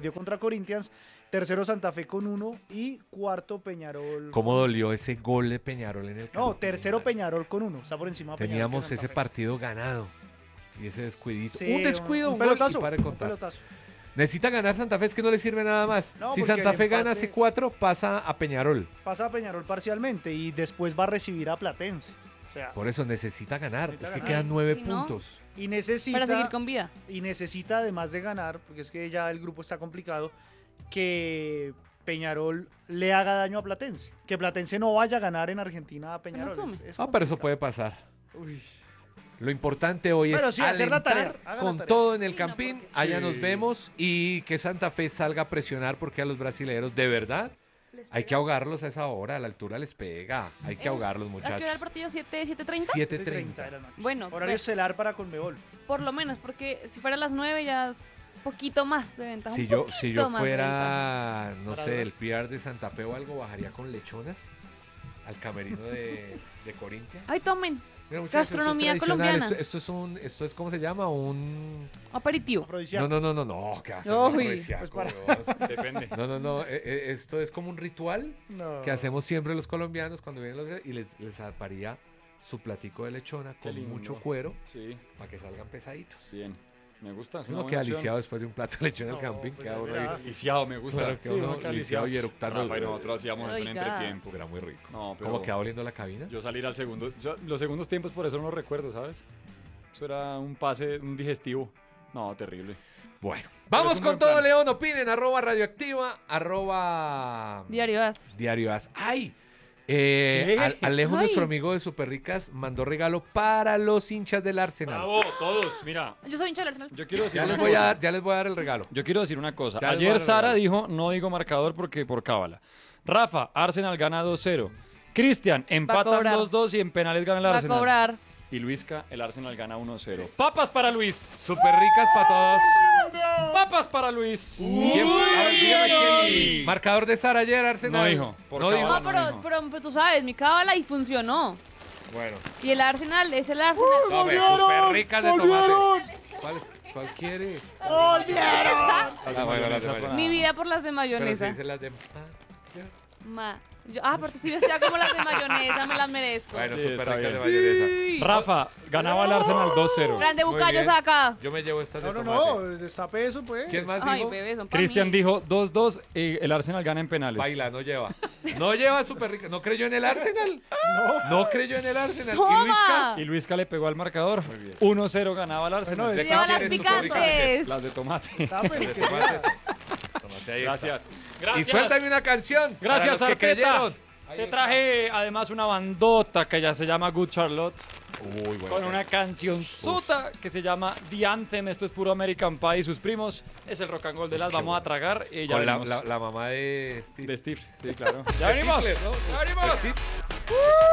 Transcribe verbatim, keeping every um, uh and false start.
perdió contra Corinthians, tercero Santa Fe con uno y cuarto Peñarol. ¿Cómo dolió ese gol de Peñarol en el campo? No, tercero Peñarol con uno, está por encima de Peñarol. Teníamos Santa ese Fe. partido ganado y ese descuidito. Sí, un descuido, un, un gol pelotazo, y para de un contar. pelotazo. Necesita ganar Santa Fe, es que no le sirve nada más. No, si porque Santa el Fe empate- gana hace cuatro, pasa a Peñarol. Pasa a Peñarol parcialmente y después va a recibir a Platense. O sea, Por eso necesita ganar. Necesita es que ganar. quedan nueve Si no- puntos. y necesita Para seguir con vida. y necesita además de ganar, porque es que ya el grupo está complicado, que Peñarol le haga daño a Platense, que Platense no vaya a ganar en Argentina a Peñarol. sume. Es- es Ah, pero eso complicado. puede pasar. Uy. Lo importante hoy Pero es sí, hacer la alentar tarea, haga la con tarea. todo en el Sí, no, Campín. porque- Allá Sí. nos vemos y que Santa Fe salga a presionar porque a los brasileños de verdad hay que ahogarlos a esa hora. A la altura les pega. Hay que Es- ahogarlos, ¿A qué muchachos. hora el partido? ¿siete, siete treinta? siete siete treinta. de la noche. Bueno, Horario ve- estelar para Conmebol. por lo menos, porque si fuera a las nueve ya es poquito más de ventaja. Si un yo, si yo poquito más de ventaja. fuera, no Para sé, ver. el P R de Santa Fe o algo, bajaría con lechonas al camerino de, de Corinthians. Ay, tomen. Mira, muchachos, Gastronomía esto es tradicional, colombiana. Esto, esto es un, esto es, ¿cómo se llama? Un... Aperitivo. Afrodisíaco. No, no, no, no, no, ¿qué hace? Uy. Un afrodisíaco, Pues weón. Depende. No, no, no, eh, eh, esto es como un ritual No. que hacemos siempre los colombianos cuando vienen los... y les, les aparía su platico de lechona Qué con lindo. mucho cuero Sí, para que salgan pesaditos. bien. Me gusta. es una Uno buena queda opción. lisiado después de un plato de lechón en el No, camping, pues queda ya uno verá. ahí. Lisiado, me gusta. Claro que uno uno queda lisiado y eructando. Rafa y nosotros hacíamos eso en Oiga. entretiempo. Era muy rico. No, pero ¿Cómo queda oliendo la cabina? yo salir al segundo. yo- los segundos tiempos, por eso no los recuerdo, ¿sabes? Eso era un pase, un digestivo. No, terrible. Bueno, vamos es un con buen todo, plan. León. Opinen, arroba radioactiva, arroba... Diario As. Diario As. ¡Ay! Eh, ¿Qué? Al- Alejo, Ay. nuestro amigo de Superricas, mandó regalo para los hinchas del Arsenal. Bravo, todos. Mira, Yo soy hincha del Arsenal. yo quiero decir Ya una les, voy a cosa. dar, ya les voy a dar el regalo. Yo quiero decir una cosa. Ya les voy a Ayer dar Sara regalo. dijo, no digo marcador porque por cábala. Rafa, Arsenal gana dos cero. Cristian, empatan cobrar. dos dos y en penales gana el Va a Arsenal. cobrar. Y Luisca, el Arsenal gana uno cero. Papas para Luis. Superricas para todos. Papas para Luis. ¿Quién- a ver, dígame quién- Marcador de Sara ayer, Arsenal. No dijo, por No dijo. cábala. No, pero, dijo. pero, pero tú sabes, mi cábala y funcionó. Bueno. Y el Arsenal es el Arsenal. No, hombre, Superricas de tomate. ¿Cuál, cuál quiere? Ah, bueno, las de mayonesa. Mi vida por las de Pero mayonesa. si dice las de... Ma- yo- ah, porque si vestía como las de mayonesa, me las merezco. Bueno, Sí, Superricas está de bien. mayonesa. Rafa, ganaba el Arsenal dos cero. Grande Muy Bucayo bien. saca. Yo me llevo estas de No, no, tomate. no, destape eso, pues. ¿Quién más Ay, dijo? bebé, son pa' Cristian mí. dijo dos dos y el Arsenal gana en penales. Baila, no lleva. No lleva Superricas. ¿No creyó en el Arsenal? No. No creyó en el Arsenal. ¿Y ¡Toma! Luisca? Y Luisca le pegó al marcador. uno cero ganaba el Arsenal. Bueno, ¿De es- qué Lleva las quieres Superricas? picantes. Las de tomate. Destape, De que tomate. sea. Tomate, ahí está. Gracias. Y Gracias. suéltame una canción. Gracias, para los que Arteta. creyeron. Ahí Te está. traje además una bandota que ya se llama Good Charlotte. Uy, bueno. Con una canción sota que se llama The Anthem. Esto es puro American Pie y sus primos. Es el rock and roll de las. Qué Vamos a bueno. tragar y ya Con la, venimos. la, la mamá de Steve. De Steve. Sí, claro. Ya venimos. Hitler, ¿no? Ya venimos. De Steve.